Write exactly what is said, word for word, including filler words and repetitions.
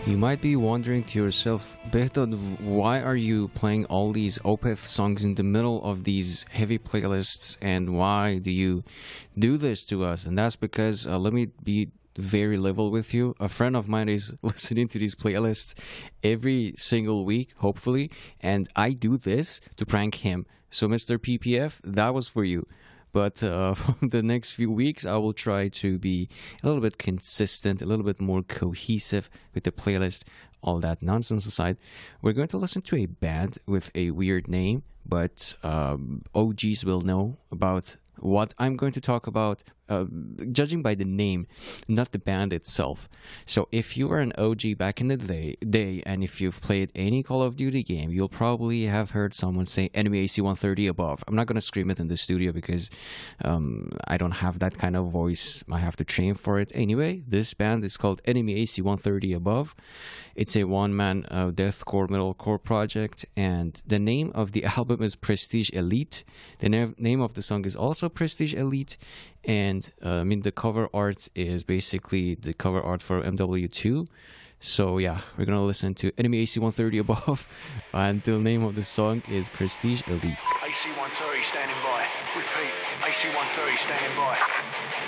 You might be wondering to yourself, Behdad, why are you playing all these Opeth songs in the middle of these heavy playlists, and why do you do this to us? And that's because, uh, let me be very level with you. A friend of mine is listening to these playlists every single week, hopefully, and I do this to prank him. So, Mister P P F, that was for you. But uh, for the next few weeks, I will try to be a little bit consistent, a little bit more cohesive with the playlist. All that nonsense aside, we're going to listen to a band with a weird name, but um, O Gs will know about what I'm going to talk about, uh, judging by the name, not the band itself. So if you were an O G back in the day, day, and if you've played any Call of Duty game, you'll probably have heard someone say enemy A C one thirty above. I'm not going to scream it in the studio because um, I don't have that kind of voice. I have to train for it. Anyway, this band is called Enemy A C one thirty Above. It's a one-man uh, deathcore, metalcore project, and the name of the album is Prestige Elite. The na- name of the song is also Prestige Elite, and uh, I mean the cover art is basically the cover art for M W two. So yeah, we're gonna listen to Enemy A C one thirty Above, and the name of the song is Prestige Elite. A C one thirty standing by. Repeat, A C one thirty standing by.